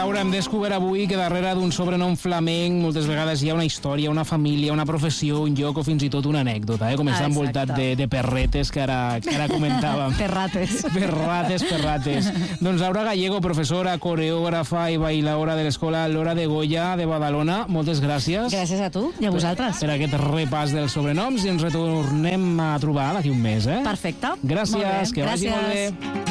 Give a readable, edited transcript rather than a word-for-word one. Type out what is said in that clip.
Laura, hem descobert avui que darrere d'un sobrenom flamenc moltes vegades hi ha una història, una família, una professió, un lloc o fins i tot una anècdota, com està envoltat de perretes que ara comentàvem. Perrates. Doncs Laura Gallego, professora, coreògrafa i bailadora de l'escola Lora de Goya de Badalona, moltes gràcies. Gràcies a tu i a vosaltres. Per aquest repàs dels sobrenoms i ens retornem a trobar d'aquí un mes. Perfecte. Gràcies, que vagi molt bé.